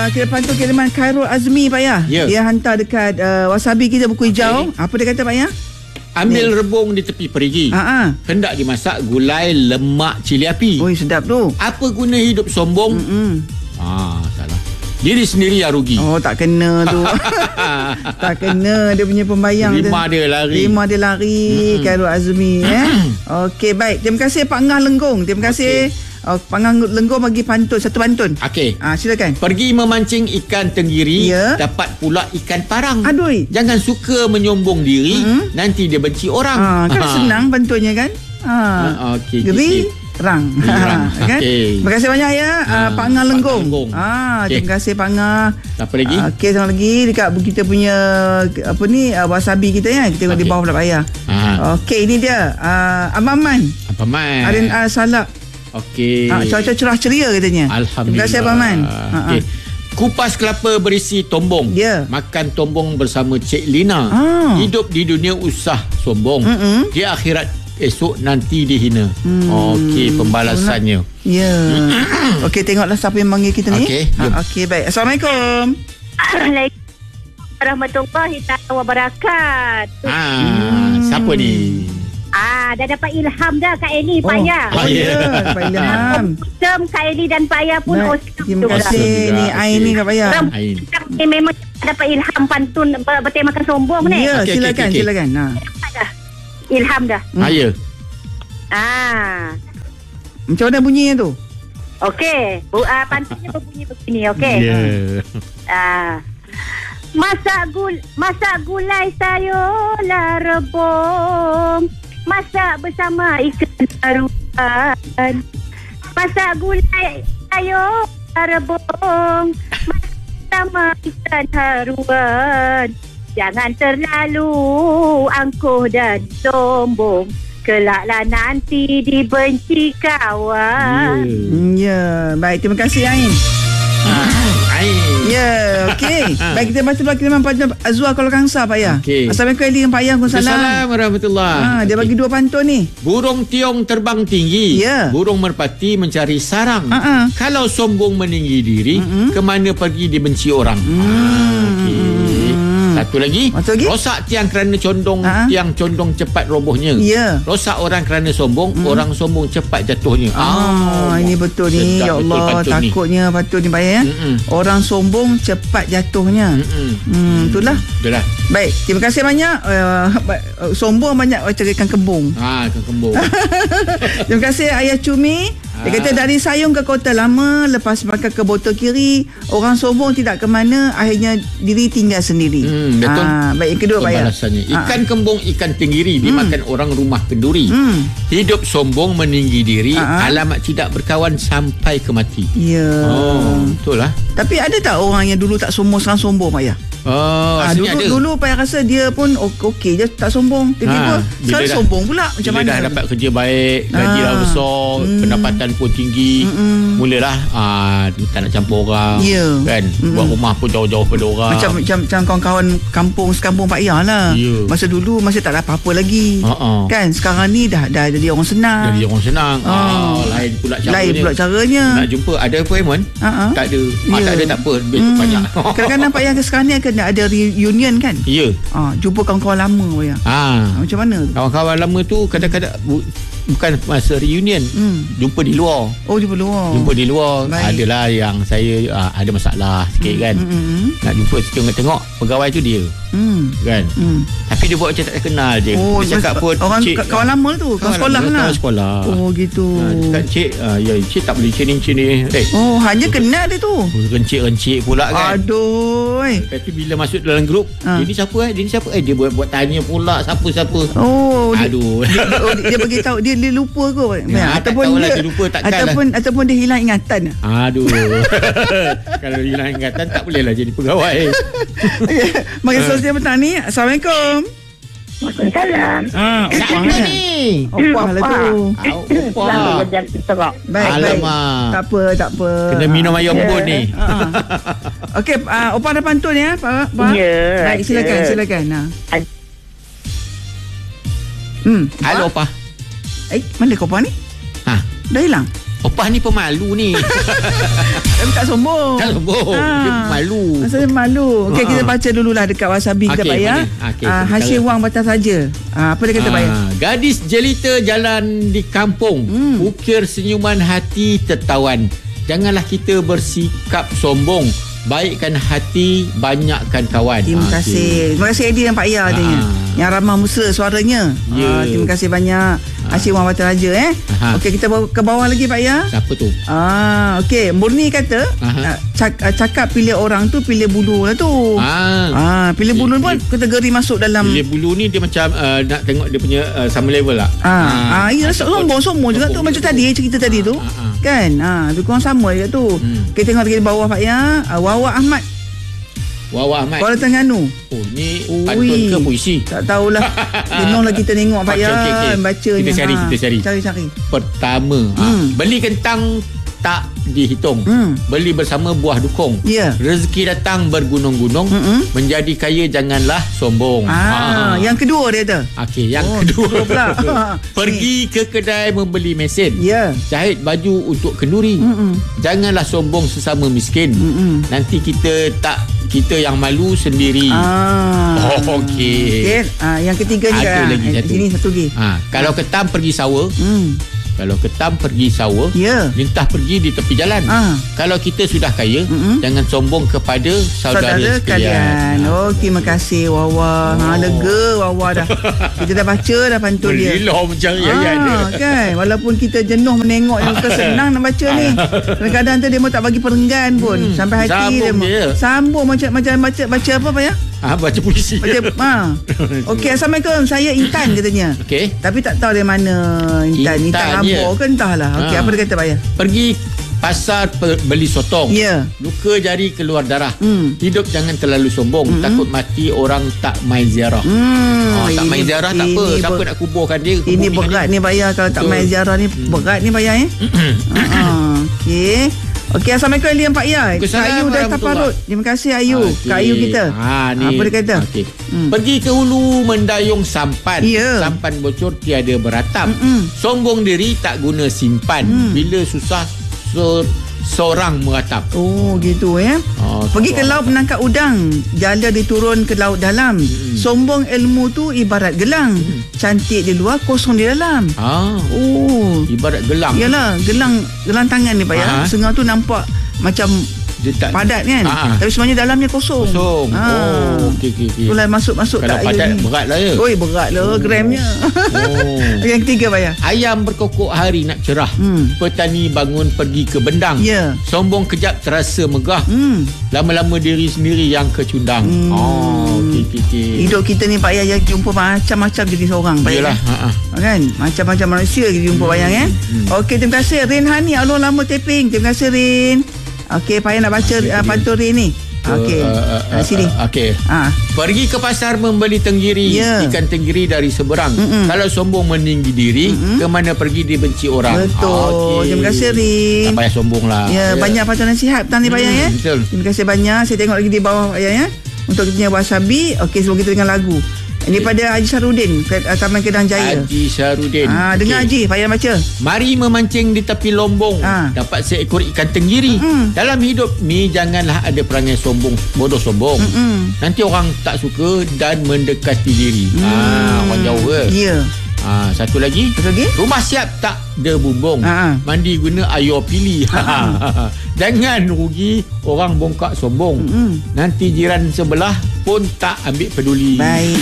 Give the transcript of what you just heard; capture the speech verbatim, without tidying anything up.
uh, kita pantau kiriman Khairul Azmi Pak Ya. Yeah. Dia hantar dekat uh, Wasabi kita buku hijau. Okay. Apa dia kata Pak Ya? Ambil rebung di tepi perigi. Ha-ha. Hendak dimasak gulai lemak cili api. Oi, sedap tu. Apa guna hidup sombong? Mm-mm. Ah, salah. Diri sendiri yang rugi. Oh, tak kena tu. Tak kena dia punya pembayang. Lima dia lari. Lima dia lari. Mm-hmm. Khairul Azmi eh. Okey, baik. Terima kasih Pak Ngah Lenggong. Terima kasih. Okay. Oh, Pak Ngah Lenggong bagi pantun, satu pantun. Okey. Ah, silakan. Pergi memancing ikan tenggiri, ya. dapat pula ikan parang. Aduh. Jangan suka menyombong diri, mm-hmm. nanti dia benci orang. Ah, kan ha. senang pantunnya kan? Ah. Ah, okey. Geri. Rang. Rang. Kan? Okay. Terima kasih banyak ya uh, Pak Ngah Lenggong. Ah, okay. Terima kasih Pak Ngah. Apa lagi? Uh, Okey, sama lagi dekat kita punya apa ni uh, wasabi kita ya. Kita okay. di bawah pula payah. Okey, ini dia uh, Abaman. Abaman. Arin Al Salak. Okey. Uh, cuaca cerah ceria katanya. Alhamdulillah. Terima kasih Abaman. Okey. Kupas kelapa berisi tombong. Yeah. Makan tombong bersama Cik Lina. Ah. Hidup di dunia usah sombong. Mm-mm. Di akhirat esok nanti dihina. Hmm. Okey, pembalasannya. Ya. Yeah. Okey, tengoklah siapa yang panggil kita ni. Okey. Ha, okey, baik. Assalamualaikum. Waalaikumsalam warahmatullahi wabarakatuh. Ah, hmm. siapa ni? Ah, dah dapat ilham dah Kak Eli, oh. Pak Ya. Oh, ya, yeah. dapat ilham. Sem Kak Eli dan Pak Ya pun nah, awesome. Terima kasih ni Ain ni Kak Pak Ya. Ni memang dapat ilham pantun bertemakan sombong ni. Ya, okay, silakan, okay, okay. silakan. Ha. Ilham dah. Hmm. Ah, ya. Ah. Macam mana bunyinya tu? Okey. Bu, uh, pantunnya berbunyi begini, okey. Ya. Yeah. Ah. Masak gul masak gulai sayur rebung. Masak bersama ikan haruan. Masak gulai sayur rebung. Masak bersama ikan haruan. Jangan terlalu angkuh dan sombong. Kelaklah nanti dibenci kawan. Ya, yeah. Baik, terima kasih Ain. Ain. Ya, okey. Baik, kita baca pula kiriman pantun Azwar Kuala Kangsar Pak Ya. Okay. Assalamualaikum dengan Pak Ya. Assalamualaikum warahmatullahi. Ha, dia bagi dua pantun ni. Burung tiong terbang tinggi, yeah. burung merpati mencari sarang. Uh-uh. Kalau sombong meninggi diri, uh-uh. kemana pergi dibenci orang? Hmm. Ah, okay. Satu lagi, lagi, rosak tiang kerana condong, uh-huh. tiang condong cepat robohnya. Yeah. Rosak orang kerana sombong, uh-huh. orang sombong cepat jatuhnya. Ah, oh, ini betul ni. Ya Allah, takutnya patut ni Pak Ya. Uh-uh. Orang sombong cepat jatuhnya. Uh-uh. Hmm, itulah. Itulah. Baik, terima kasih banyak. Uh, sombong banyak cari ikan kembung. Ah, ikan kembung. Terima kasih Ayah Cumi. Dia kata dari Sayung ke Kota Lama, lepas makan ke botol kiri, orang sombong tidak ke mana, akhirnya diri tinggal sendiri. Hmm, betul. Ah, baik, yang kedua Pak Ya. Ikan ah. kembung, ikan tenggiri dimakan hmm. orang rumah kenduri. Hmm. Hidup sombong meninggi diri, ah. alamat tidak berkawan sampai ke mati. Ya. Oh, betul lah. Tapi ada tak orang yang dulu tak sombong, sekarang sombong Pak Ya? Oh, ah, dulu, ada. dulu Pak Ya rasa dia pun okey je, tak sombong. Tiba-tiba ha, sekarang dah, sombong pula. Macam bila mana? Dah dapat kerja baik, gaji dah besar, hmm. pendapatan pun tinggi, hmm. mulalah ah, tak nak campur orang. Yeah. Kan? Hmm. Buat rumah pun jauh-jauh pada orang. Macam, macam, macam kawan-kawan kampung sekampung Pak Ya lah. Yeah. Masa dulu masih tak ada apa-apa lagi. Uh-uh. Kan? Sekarang ni dah dah jadi orang senang. Jadi orang senang. Uh. Ah, lain pula caranya. Lain pula caranya. Nak jumpa ada appointment? Uh-huh. Tak ada. Yeah. Ah, tak ada tak apa. Hmm. Banyak. Kadang-kadang Pak Ya sekarang ni akan ada reunion kan? Ya. Yeah. Ah, jumpa kawan-kawan lama Pak Ya. Ah. Macam mana? Kawan-kawan lama tu kadang-kadang bu- bukan masa reunion. Hmm. Jumpa di luar. Oh, jumpa luar. Jumpa di luar. Baik. Adalah yang saya uh, ada masalah sikit hmm. kan. Hmm. Nak jumpa tengok-tengok pegawai tu dia. Hmm. Kan? Hmm. Tapi dia buat macam tak kenal je. Oh, dia cakap pun orang cik, kawan lama tu, kawan sekolah lah. Kawan sekolah. Oh, gitu. Ha, cakap cik, uh, ya cik tak boleh cik ni. Eh. Oh, hanya kenal dia tu. Rencik-rencik pula kan. Aduh. Lepas tu bila masuk dalam grup, ha. dia ni siapa eh? Dia ni siapa? Eh, dia buat, buat tanya pula siapa-siapa. Oh, aduh. Dia, dia, oh, dia bagi tahu dia, dia lupa ke? Ya, ataupun dia, dia lupa takkan ataupun lah. ataupun dia hilang ingatan. Aduh. Kalau hilang ingatan tak bolehlah jadi pegawai. Okay. Mari sosial petang ni. Assalamualaikum. Waalaikumsalam. Ah, opah ni. Opah lah tu. Opah. Baik, baik. Tak apa, tak apa. Kena minum air embun ni. Okey, uh, opah ada pantun ya, Pak? Ya. Baik, silakan, silakan. Ha. Hmm. Halo, opah. Eh, mana kau opah ni? Ha. Dah hilang? Opah ni pemalu ni. Tapi tak sombong. Tak sombong. Ah. Dia malu. Maksudnya malu. Okey, Ha. kita baca dululah dekat Wasabi kita, Okey, Pak ya. mana? Okey, Ah, kita hasil bicara. wang batas saja. Ah, apa dia kata, Pak ya? Ah, gadis jelita jalan di kampung, Hmm. ukir senyuman hati tertawan. Janganlah kita bersikap sombong. Baikkan hati, banyakkan kawan. Terima Ah, kasih. Terima kasih Eddie dan Pak Ya tanya. Ah. Yang ramah mesra suaranya. Ya. Ah, terima kasih banyak. Hasil wang batas saja eh. Aha. Okey, kita bawa ke bawah lagi, Pak Ya. Siapa tu? Ah, okey. Murni kata, Aha. ah, cak, ah, cakap pilih orang tu pilih bulu lah tu. Ah, Ah, pilih bulu pun Pilih- kategori masuk dalam Dia bulu ni dia macam uh, nak tengok dia punya uh, sama level lah. Ah, ah, ya, ataupun- sombong-sombong juga tu sombong macam juga tadi cerita tadi tu. Ah, ah, ah. Kan? Ah, lebih kurang sama je tu. Hmm. Kita tengok lagi di bawah, Pak Ya. Ah, Wawa Ahmad, Wawa Ahmad. Kuala Terengganu. Oh, ni Ui. pantun ke puisi? Tak tahulah. Jenuhlah kita tengok, Pak Okey, Ya. okey, okey. Bacanya. Kita cari, Ha, kita cari. Cari-cari. Pertama, Hmm. ah, beli kentang tak dihitung. Hmm. Beli bersama buah dukung. Ya. Rezeki datang bergunung-gunung. Mm-mm. Menjadi kaya janganlah sombong. Ah, yang kedua dia kata. Okey, yang Oh, kedua. kedua pula. Pergi ke kedai membeli mesin. Ya. Jahit baju untuk kenduri. Mm-mm. Janganlah sombong sesama miskin. Mm-mm. Nanti kita tak kita yang malu sendiri. Ah. Oh, okey. Okey. Ah, yang ketiga ni Ada kan. lagi Eh, satu. Sini satu lagi. Ha, kalau ketam pergi sawah, Hmm. kalau ketam pergi sawah, Ya. lintah pergi di tepi jalan. Ah. Kalau kita sudah kaya, Mm-mm. jangan sombong kepada saudara, Saudara sekalian. kalian. Oh, terima kasih Wawa. Ha, Oh. lega Wawa dah. Kita dah baca dah pantun dia. Belilah mencari ayat dia. Ah, kan. Walaupun kita jenuh menengok yang kita senang nak baca ni. Kadang-kadang tu dia mau tak bagi perenggan pun. Hmm, Sampai hati sambung dia mau. dia. Sambung macam macam baca baca apa Pak Ya? Ah, baca puisi. Baca ha. Okey, Assalamualaikum. Saya Intan katanya. Okey. Tapi tak tahu dari mana Intan. Intan, Intan, Ambor ya. ke entahlah. Okey, Ha. apa dia kata Pak Ya? Pergi pasar pe- beli sotong. Ya. Luka jari keluar darah. Hmm. Hidup jangan terlalu sombong. Mm-mm. Takut mati orang tak mai ziarah. Hmm. Oh, tak main ziarah tak apa. ini Siapa ber- nak kuburkan dia? Ini kuburkan berat dia. ni Pak Ya. Kalau tak Betul. main ziarah ni berat ni Pak Ya eh. uh-huh. Okey. Okey, Assalamualaikum Liam Pak Ya. Kak Waalaikumsalam Ayu dah warahmatullahi. taparut. Terima kasih Ayu. Okey. Kak Ayu kita. Ha, ni. Apa dia kata? Okey. Hmm. Pergi ke hulu mendayung sampan. Ya. Sampan bocor tiada beratap. Mm-mm. Sombong diri tak guna simpan. Hmm. Bila susah so, seorang meratap. Oh, gitu ya. Oh, Pergi ke laut menangkap udang, jala diturun ke laut dalam. Hmm. Sombong ilmu tu ibarat gelang. Cantik di luar, kosong di dalam. Ah, Oh. ibarat gelang. Yalah, gelang gelang tangan ni Pak Ya. Ah. Sengau tu nampak macam Dia tak padat kan. Ah. Tapi sebenarnya dalamnya kosong. kosong. Ah. Oh, okey okey okey. Itulah masuk-masuk Kalau tak padat air ni. berat lah ya. Oi, berat lah gramnya. Oh. Yang ketiga Pak Ya. Ayam berkokok hari nak cerah. Hmm. Petani bangun pergi ke bendang. Ya. Sombong kejap terasa megah. Hmm. Lama-lama diri sendiri yang kecundang. Hmm. Oh, okey okey okey. Hidup kita ni Pak Ya, yang jumpa macam-macam jenis orang Pak Ya. Yalah, ha ah. Kan? Macam-macam manusia kita jumpa hmm. bayang eh. Hmm. Okey, terima kasih Rin Hani. Allah lama taping. Terima kasih Rin. Okey, Pak Ya nak baca uh, pantun Rin ni. Okey. Uh, uh, Uh, sini. Uh, okey. Ah. Pergi ke pasar membeli tenggiri, Ya. ikan tenggiri dari seberang. Mm-mm. Kalau sombong meninggi diri, Mm-mm. ke mana pergi dibenci orang. Betul. Ah, okey. Terima kasih Rin. Tak payah sombong lah. Ya, banyak pantun nasihat petang ni Pak Ya Hmm, ya. betul. Terima kasih banyak. Saya tengok lagi di bawah Pak Ya ya. Untuk kita punya wasabi. Okey, sebelum kita dengar lagu. Ini pada Haji Sarudin, ke- Taman Kedang Jaya. Haji Syarudin. Ah, dengar Haji, Okey. Pak Ya baca. Mari memancing di tepi lombong. Ah. Dapat seekor ikan tenggiri. Mm-mm. Dalam hidup ni janganlah ada perangai sombong, bodoh sombong. Mm-mm. Nanti orang tak suka dan mendekati diri. Mm. Ah, orang jauh ke? Ya. Ah, satu lagi. Satu lagi? Rumah siap tak ada bumbung. Ah. Mandi guna air pilih. Jangan rugi orang bongkak sombong. Mm-mm. Nanti jiran sebelah pun tak ambil peduli. Baik.